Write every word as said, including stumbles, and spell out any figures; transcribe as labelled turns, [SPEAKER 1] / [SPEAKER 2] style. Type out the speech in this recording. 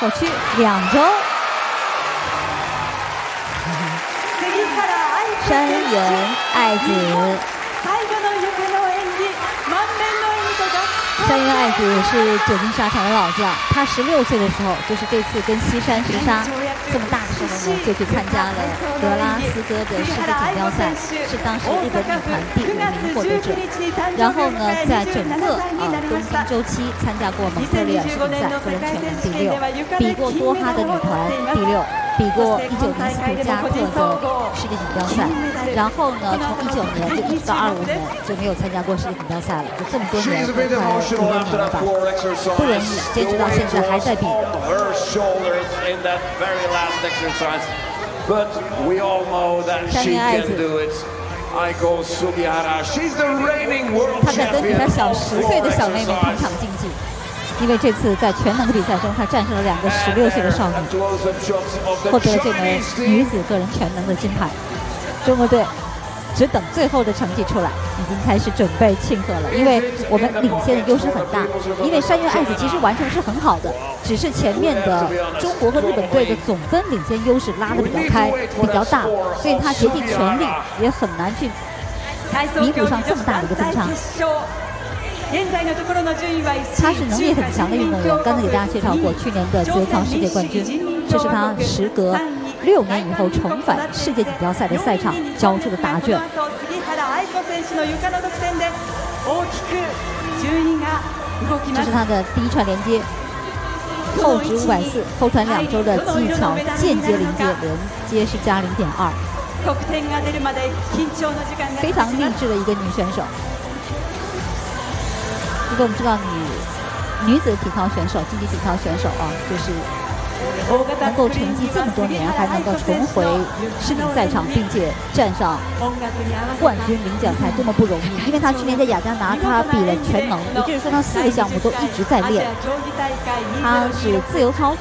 [SPEAKER 1] 后区两周。山原爱子。 山原爱子是久经沙场的老将，他十六岁的时候，就是这次跟西山石沙这么大的时候呢，就去参加了格拉斯哥的世界锦标赛，是当时日本女团第五名获得者。然后呢，在整个啊东京周期参加过蒙特利尔世锦赛，个人全能第六，比过多哈的女团第六。 比过一九年斯图加特的世界锦标赛，然后呢，从一九年就一直到二五年就没有参加过世界锦标赛了，就这么多年，快五六年了吧，不容易，坚持到现在还在比。山原爱子，她在跟比她小十岁的小妹妹同场竞技。 因为这次在全能的比赛中，她战胜了两个十六岁的少女，获得了这枚女子个人全能的金牌。中国队只等最后的成绩出来，已经开始准备庆贺了。因为我们领先的优势很大，因为山原爱子其实完成是很好的，只是前面的中国和日本队的总分领先优势拉得比较开、比较大，所以她竭尽全力也很难去弥补上这么大的一个分差。 他是能力很强的运动员，刚才给大家介绍过，去年的自由操世界冠军，这是他时隔六年以后重返世界锦标赛的赛场交出的答卷。这是他的第一串连接，后直五百四，后传两周的技巧间接连接，连接是加零点二，非常励志的一个女选手。 因为我们知道女女子体操选手、竞技体操选手啊，就是能够沉寂这么多年，还能够重回世锦赛场，并且站上冠军领奖台，多么不容易！因为她去年在雅加达，她比了全能，也就是说她四个项目都一直在练。她是自由操